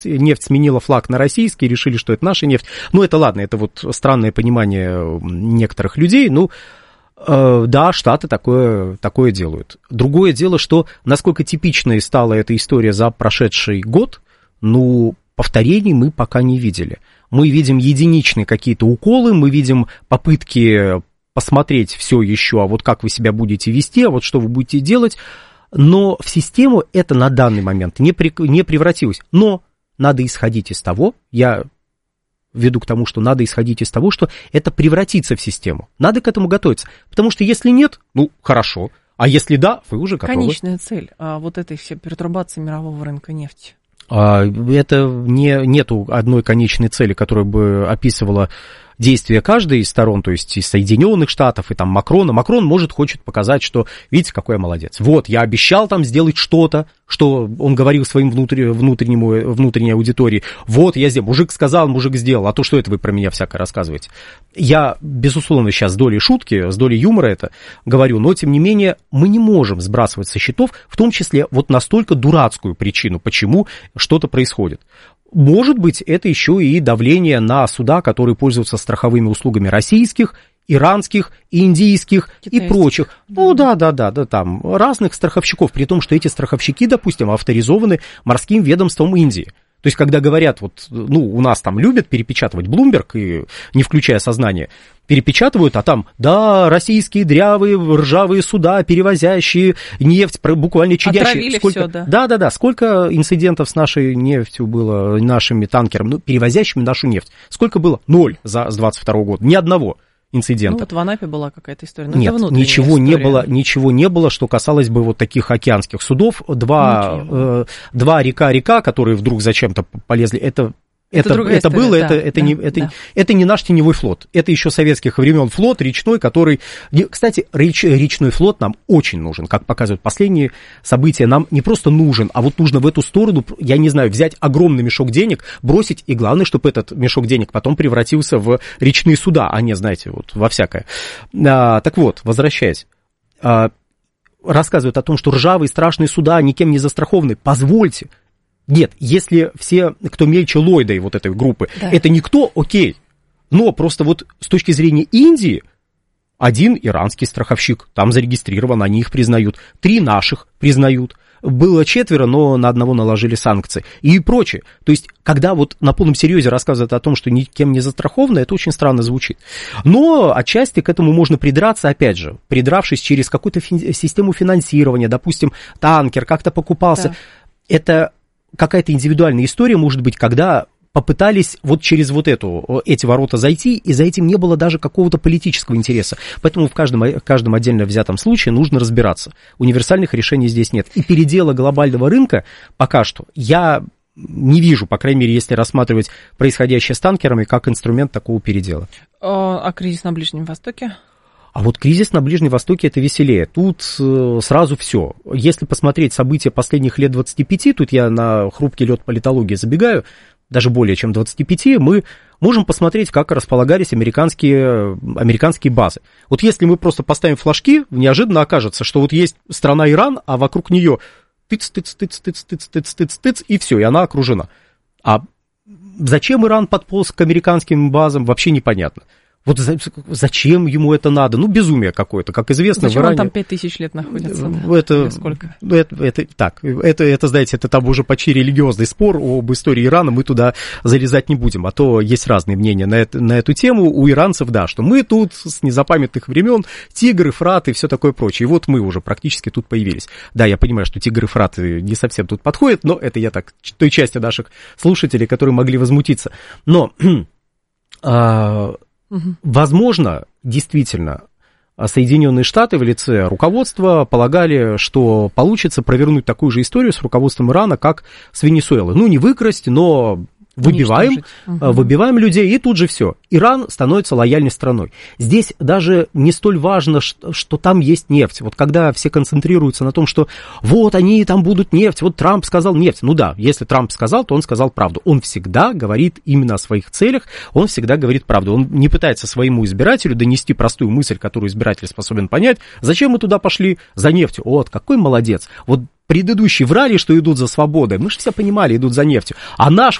нефть сменила флаг на российский, решили, что это наша нефть. Ну, это ладно, это вот странное понимание некоторых людей, ну, да, Штаты такое делают. Другое дело, что насколько типичной стала эта история за прошедший год, ну, повторений мы пока не видели. Мы видим единичные какие-то уколы, мы видим попытки посмотреть все еще, а вот как вы себя будете вести, а вот что вы будете делать, но в систему это на данный момент не превратилось. Но надо исходить из того, я веду к тому, что надо исходить из того, что это превратится в систему. Надо к этому готовиться, потому что если нет, ну, хорошо, а если да, вы уже готовы. Конечная цель вот этой всей пертурбации мирового рынка нефти. Это нету одной конечной цели, которая бы описывала действия каждой из сторон, то есть из Соединенных Штатов и там Макрона. Макрон хочет показать, что, видите, какой я молодец. Вот, я обещал там сделать что-то, что он говорил своим внутренней аудитории. Вот, я сделал. Мужик сказал, мужик сделал. А то, что это вы про меня всякое рассказываете. Я, безусловно, сейчас с долей шутки, с долей юмора это говорю, но, тем не менее, мы не можем сбрасывать со счетов, в том числе вот настолько дурацкую причину, почему что-то происходит. Может быть, это еще и давление на суда, которые пользуются страховыми услугами российских, иранских, индийских китайских и прочих. Ну да, там разных страховщиков, при том, что эти страховщики, допустим, авторизованы морским ведомством Индии. То есть, когда говорят, вот, ну, у нас там любят перепечатывать Bloomberg, и не включая сознание, перепечатывают, а там, да, российские дрявые, ржавые суда, перевозящие нефть, буквально чадящие. Отравили сколько, все, да. Да, сколько инцидентов с нашей нефтью было, нашими танкерами, ну, перевозящими нашу нефть. Сколько было? 0 с 22 года, ни одного инцидента. Ну, вот в Анапе была какая-то история. Но нет, ничего не было, что касалось бы вот таких океанских судов. Два река, которые вдруг зачем-то полезли, это было, это не наш теневой флот. Это еще советских времен флот речной, который... Кстати, речной флот нам очень нужен, как показывают последние события. Нам не просто нужен, а вот нужно в эту сторону, я не знаю, взять огромный мешок денег, бросить, и главное, чтобы этот мешок денег потом превратился в речные суда, а не, знаете, вот во всякое. Так вот, возвращаясь. Рассказывают о том, что ржавые страшные суда никем не застрахованы. Позвольте. Нет, если все, кто мельче Ллойда и вот этой группы, да, это никто, окей. Но просто вот с точки зрения Индии, один иранский страховщик, там зарегистрирован, они их признают. 3 наших признают. Было 4, но на одного наложили санкции. И прочее. То есть, когда вот на полном серьезе рассказывают о том, что никем не застраховано, это очень странно звучит. Но отчасти к этому можно придраться, опять же, придравшись через какую-то систему финансирования, допустим, танкер как-то покупался. Да. Это... Какая-то индивидуальная история, может быть, когда попытались вот через вот эти ворота зайти, и за этим не было даже какого-то политического интереса. Поэтому в каждом отдельно взятом случае нужно разбираться. Универсальных решений здесь нет. И передела глобального рынка пока что я не вижу, по крайней мере, если рассматривать происходящее с танкерами, как инструмент такого передела. А кризис на Ближнем Востоке? А вот кризис на Ближнем Востоке — это веселее. Тут сразу все. Если посмотреть события последних лет 25, тут я на хрупкий лед политологии забегаю, даже более чем 25, мы можем посмотреть, как располагались американские базы. Вот если мы просто поставим флажки, неожиданно окажется, что вот есть страна Иран, а вокруг нее тыц, и все, и она окружена. А зачем Иран подполз к американским базам, вообще непонятно. Вот зачем ему это надо? Ну, безумие какое-то, как известно. Зачем в Иране... он там 5000 лет находится? Это, сколько? Это, знаете, это там уже почти религиозный спор об истории Ирана, мы туда залезать не будем, а то есть разные мнения на эту тему. У иранцев, да, что мы тут с незапамятных времен, Тигр, Эфрат и все такое прочее. И вот мы уже практически тут появились. Да, я понимаю, что Тигр, Эфрат не совсем тут подходит, но это я так, той части наших слушателей, которые могли возмутиться. Но... Возможно, действительно, Соединенные Штаты в лице руководства полагали, что получится провернуть такую же историю с руководством Ирана, как с Венесуэлой. Ну, не выкрасть, но выбиваем людей, и тут же все. Иран становится лояльной страной. Здесь даже не столь важно, что там есть нефть. Вот когда все концентрируются на том, что вот они там будут нефть, вот Трамп сказал нефть. Ну да, если Трамп сказал, то он сказал правду. Он всегда говорит именно о своих целях, он всегда говорит правду. Он не пытается своему избирателю донести простую мысль, которую избиратель способен понять. Зачем мы туда пошли? За нефтью. Вот, какой молодец. Вот предыдущие врали, что идут за свободой. Мы же все понимали, идут за нефтью. А наш